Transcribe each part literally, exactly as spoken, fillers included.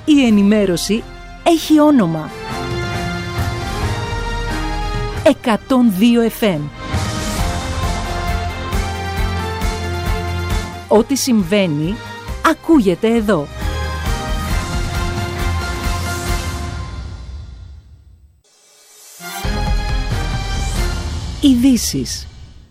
Η ενημέρωση έχει όνομα. εκατόν δύο εφ εμ. Ό,τι συμβαίνει, ακούγεται εδώ. Ειδήσεις.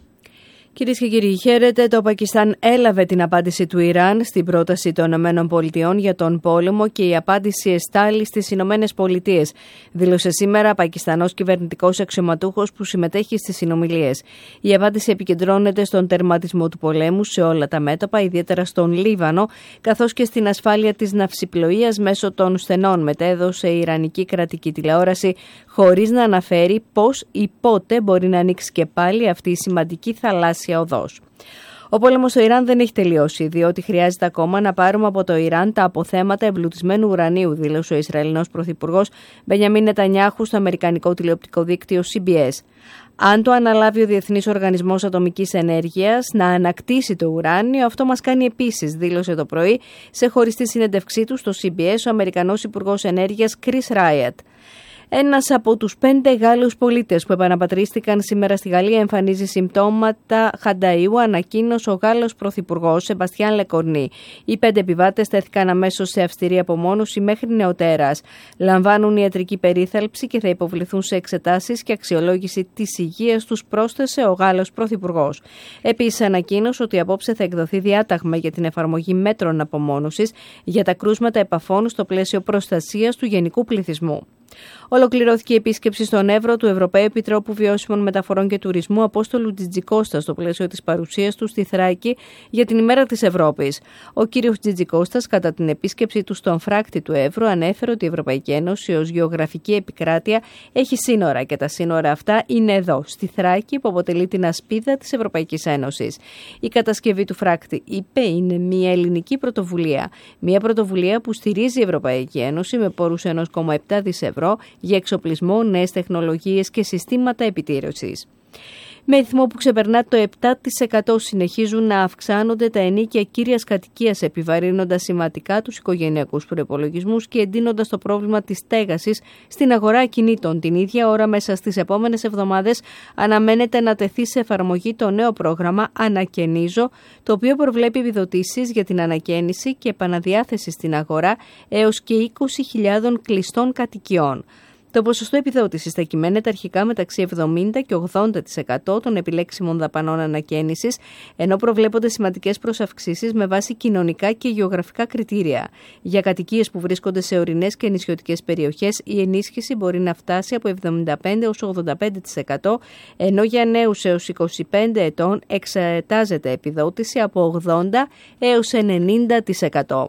Κυρίες και κύριοι, χαίρετε. Το Πακιστάν έλαβε την απάντηση του Ιράν στην πρόταση των ΗΠΑ για τον πόλεμο και η απάντηση εστάλει στις ΗΠΑ, δήλωσε σήμερα Πακιστανός κυβερνητικός αξιωματούχος που συμμετέχει στις συνομιλίες. Η απάντηση επικεντρώνεται στον τερματισμό του πολέμου σε όλα τα μέτωπα, ιδιαίτερα στον Λίβανο, καθώς και στην ασφάλεια της ναυσιπλοείας μέσω των στενών, μετέδωσε η Ιρανική κρατική τηλεόραση, χωρίς να αναφέρει πώς ή πότε μπορεί να ανοίξει και πάλι αυτή η σημαντική θαλάσσια οδός. Ο πόλεμος στο Ιράν δεν έχει τελειώσει, διότι χρειάζεται ακόμα να πάρουμε από το Ιράν τα αποθέματα εμπλουτισμένου ουρανίου, δήλωσε ο Ισραηλινός Πρωθυπουργός Μπενιαμίν Νετανιάχου στο αμερικανικό τηλεοπτικό δίκτυο σι μπι ες. Αν το αναλάβει ο Διεθνής Οργανισμός Ατομικής Ενέργειας να ανακτήσει το ουράνιο, αυτό μας κάνει επίσης, δήλωσε το πρωί σε χωριστή συνέντευξή του στο σι μπι ες ο Αμερικανός Υπουργός Ενέργειας Chris Wright. Ένας από τους πέντε Γάλλους πολίτες που επαναπατρίστηκαν σήμερα στη Γαλλία εμφανίζει συμπτώματα χανταΐου, ανακοίνωσε ο Γάλλος Πρωθυπουργός Σεμπαστιάν Λεκορνί. Οι πέντε επιβάτες τέθηκαν αμέσως σε αυστηρή απομόνωση μέχρι νεοτέρας. Λαμβάνουν ιατρική περίθαλψη και θα υποβληθούν σε εξετάσεις και αξιολόγηση της υγείας τους, πρόσθεσε ο Γάλλος Πρωθυπουργός. Επίσης, ανακοίνωσε ότι απόψε θα εκδοθεί διάταγμα για την εφαρμογή μέτρων απομόνωσης για τα κρούσματα επαφών στο πλαίσιο προστασίας του γενικού πληθυσμού. Ολοκληρώθηκε η επίσκεψη στον Εύρο του Ευρωπαίου Επιτρόπου Βιώσιμων Μεταφορών και Τουρισμού Απόστολου Τζιτζικώστα στο πλαίσιο της παρουσίας του στη Θράκη για την ημέρα της Ευρώπης. Ο κύριος Τζιτζικώστας, κατά την επίσκεψή του στον φράκτη του Εύρου, ανέφερε ότι η Ευρωπαϊκή Ένωση ως γεωγραφική επικράτεια έχει σύνορα και τα σύνορα αυτά είναι εδώ, στη Θράκη, που αποτελεί την ασπίδα της Ευρωπαϊκής Ένωσης. Η κατασκευή του φράκτη, είπε, είναι μια ελληνική πρωτοβουλία. Μια πρωτοβουλία που στηρίζει η Ευρωπαϊκή Ένωση με πόρους ένα κόμμα επτά δισεκατομμύρια ευρώ για εξοπλισμό, νέες τεχνολογίες και συστήματα επιτήρησης. Με ρυθμό που ξεπερνά το επτά τοις εκατό συνεχίζουν να αυξάνονται τα ενοίκια κύριας κατοικίας, επιβαρύνοντας σημαντικά τους οικογενειακούς προϋπολογισμούς και εντείνοντας το πρόβλημα της στέγασης στην αγορά ακινήτων. Την ίδια ώρα, μέσα στις επόμενες εβδομάδες, αναμένεται να τεθεί σε εφαρμογή το νέο πρόγραμμα Ανακαινίζω, το οποίο προβλέπει επιδοτήσεις για την ανακαίνιση και επαναδιάθεση στην αγορά έως και είκοσι χιλιάδες κλειστών κατοικιών. Το ποσοστό επιδότησης θα κυμαίνεται αρχικά μεταξύ εβδομήντα και ογδόντα τοις εκατό των επιλέξιμων δαπανών ανακαίνισης, ενώ προβλέπονται σημαντικές προσαυξήσεις με βάση κοινωνικά και γεωγραφικά κριτήρια. Για κατοικίες που βρίσκονται σε ορεινές και νησιωτικές περιοχές, η ενίσχυση μπορεί να φτάσει από εβδομήντα πέντε έως ογδόντα πέντε τοις εκατό, ενώ για νέους έως είκοσι πέντε ετών εξετάζεται επιδότηση από ογδόντα έως ενενήντα τοις εκατό.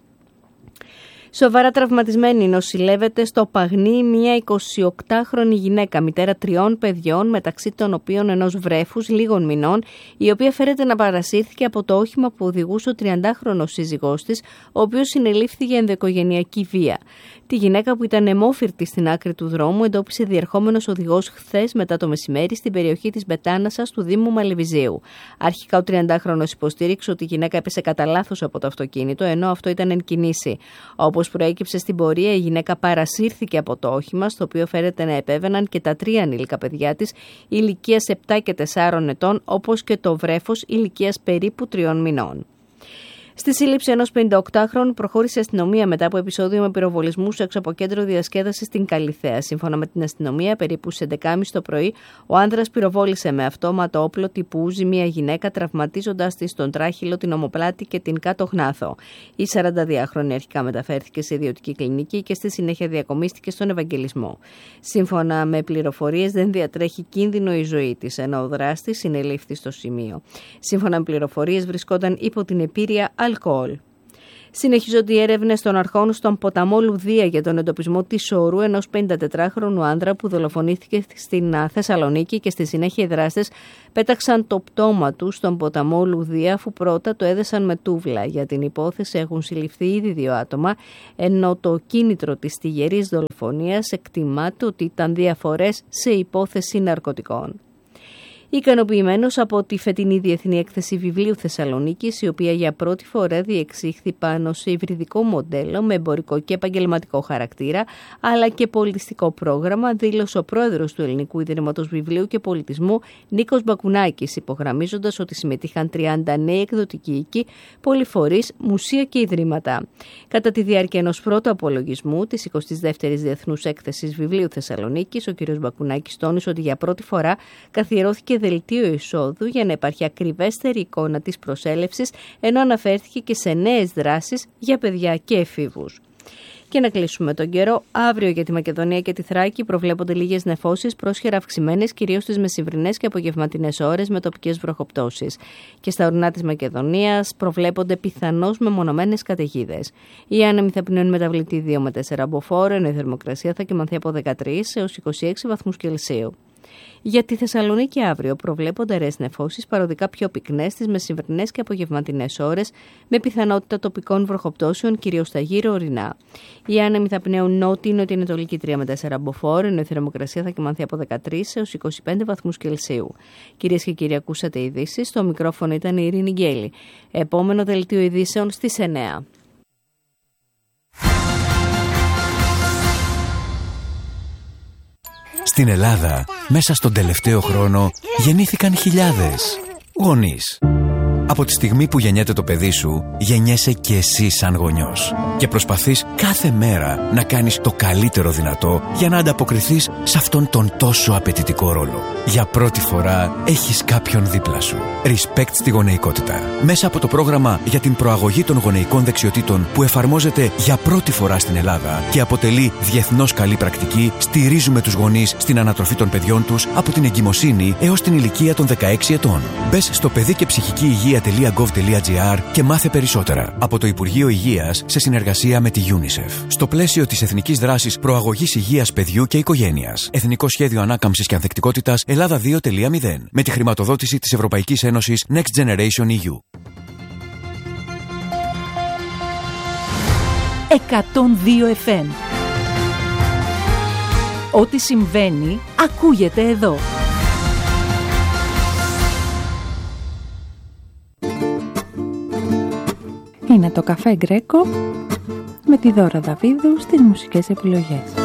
Σοβαρά τραυματισμένη νοσηλεύεται στο Παγνί μια εικοσιοκτάχρονη γυναίκα, μητέρα τριών παιδιών, μεταξύ των οποίων ενός βρέφους λίγων μηνών, η οποία φέρεται να παρασύρθηκε από το όχημα που οδηγούσε ο τριαντάχρονος σύζυγός της, ο οποίος συνελήφθη για ενδοοικογενειακή βία. Τη γυναίκα, που ήταν αιμόφυρτη στην άκρη του δρόμου, εντόπισε διερχόμενος οδηγός χθες μετά το μεσημέρι στην περιοχή της Μπετάνασας του Δήμου Μαλεβιζίου. Αρχικά ο τριαντάχρονος υποστήριξε ότι η γυναίκα έπεσε κατά λάθος από το αυτοκίνητο, ενώ αυτό ήταν εν κινήσει. Όπως προέκυψε στην πορεία, η γυναίκα παρασύρθηκε από το όχημα, στο οποίο φέρεται να επέβαιναν και τα τρία ανήλικα παιδιά της, ηλικίας επτά και τεσσάρων ετών, όπως και το βρέφος ηλικίας περίπου τριών μηνών. Στη σύλληψη ενός πενηνταοκτάχρονου προχώρησε η αστυνομία μετά από επεισόδιο με πυροβολισμούς έξω από κέντρο διασκέδασης στην Καλιθέα. Σύμφωνα με την αστυνομία, περίπου στις έντεκα και μισή το πρωί, ο άνδρας πυροβόλησε με αυτόματο όπλο τύπου Ούζι μια γυναίκα, τραυματίζοντας της τον τράχυλο, την ομοπλάτη και την κάτω γνάθο. Η σαρανταδυάχρονη αρχικά μεταφέρθηκε σε ιδιωτική κλινική και στη συνέχεια διακομίστηκε στον Ευαγγελισμό. Σύμφωνα με πληροφορίες, δεν διατρέχει κίνδυνο η ζωή της, ενώ ο δράστης συνελήφθη στο σημείο. Σύμφωνα με πληροφορίες, βρισκόταν υπό την επήρεια αλκοόλ. Συνεχίζονται οι έρευνες των αρχών στον ποταμό Λουδία για τον εντοπισμό της σωρού ενός πενηντατετράχρονου άνδρα που δολοφονήθηκε στην Θεσσαλονίκη και στη συνέχεια οι δράστες πέταξαν το πτώμα του στον ποταμό Λουδία, αφού πρώτα το έδεσαν με τούβλα. Για την υπόθεση έχουν συλληφθεί ήδη δύο άτομα, ενώ το κίνητρο της τυγερής δολοφονίας εκτιμάται ότι ήταν διαφορές σε υπόθεση ναρκωτικών. Ικανοποιημένος από τη φετινή Διεθνή Έκθεση Βιβλίου Θεσσαλονίκης, η οποία για πρώτη φορά διεξήχθη πάνω σε υβριδικό μοντέλο με εμπορικό και επαγγελματικό χαρακτήρα, αλλά και πολιτιστικό πρόγραμμα, δήλωσε ο πρόεδρος του Ελληνικού Ιδρύματος Βιβλίου και Πολιτισμού, Νίκος Μπακουνάκης, υπογραμμίζοντας ότι συμμετείχαν τριάντα νέοι εκδοτικοί οίκοι, πολυφορείς, μουσεία και ιδρύματα. Κατά τη διάρκεια ενός πρώτου απολογισμού της εικοστής δεύτερης Διεθνούς Έκθεσης Βιβλίου Θεσσαλονίκης, ο κ. Μπακουνάκης τόνισε ότι για πρώτη φορά καθιερώθηκε δελτίο εισόδου για να υπάρχει ακριβέστερη εικόνα της προσέλευσης, ενώ αναφέρθηκε και σε νέες δράσεις για παιδιά και εφήβους. Και να κλείσουμε τον καιρό. Αύριο για τη Μακεδονία και τη Θράκη προβλέπονται λίγες νεφώσεις, πρόσχερα αυξημένες, κυρίως στις μεσημβρινές και απογευματινές ώρες με τοπικές βροχοπτώσεις. Και στα ορεινά της Μακεδονίας προβλέπονται πιθανώς μεμονωμένες καταιγίδες. Οι άνεμοι θα πνέουν μεταβλητή δύο με τέσσερα μποφόρ, ενώ η θερμοκρασία θα κυμανθεί από δεκατρείς έως είκοσι έξι βαθμούς Κελσίου. Για τη Θεσσαλονίκη αύριο προβλέπονται αραιές νεφώσεις, παροδικά πιο πυκνές στις μεσημβρινές και απογευματινές ώρες, με πιθανότητα τοπικών βροχοπτώσεων, κυρίως στα γύρω ορεινά. Οι άνεμοι θα πνέουν νότιο-νοτιοανατολική τρία με τέσσερα μποφόρ, ενώ η θερμοκρασία θα κυμανθεί από δεκατρείς έως είκοσι πέντε βαθμούς Κελσίου. Κυρίες και κύριοι, ακούσατε ειδήσεις. Στο μικρόφωνο ήταν η Ειρήνη Γκέλη. Επόμενο δελτίο ειδήσεων στις εννιά. Στην Ελλάδα, μέσα στον τελευταίο χρόνο, γεννήθηκαν χιλιάδες γονείς. Από τη στιγμή που γεννιέται το παιδί σου, γεννιέσαι και εσύ σαν γονιός. Και προσπαθείς κάθε μέρα να κάνεις το καλύτερο δυνατό για να ανταποκριθείς σε αυτόν τον τόσο απαιτητικό ρόλο. Για πρώτη φορά έχεις κάποιον δίπλα σου. Respect στη γονεϊκότητα. Μέσα από το πρόγραμμα για την προαγωγή των γονεϊκών δεξιοτήτων που εφαρμόζεται για πρώτη φορά στην Ελλάδα και αποτελεί διεθνώς καλή πρακτική, στηρίζουμε τους γονείς στην ανατροφή των παιδιών τους από την εγκυμοσύνη έως την ηλικία των δεκαέξι ετών. Μπες στο παιδί και ψυχική υγεία τελεία γκοβ τελεία τζι άρ και μάθε περισσότερα. Από το Υπουργείο Υγείας σε συνεργασία με τη UNICEF. Στο πλαίσιο της Εθνικής Δράσης Προαγωγής Υγείας Παιδιού και Οικογένειας. Εθνικό Σχέδιο Ανάκαμψης και Ανθεκτικότητας Ελλάδα δύο τελεία μηδέν. Με τη χρηματοδότηση της Ευρωπαϊκής Ένωσης Next Generation ι γιου. εκατόν δύο εφ εμ. Ό,τι συμβαίνει ακούγεται εδώ. Είναι το Καφέ Γκρέκο με τη Δώρα Δαβίδου στις μουσικές επιλογές.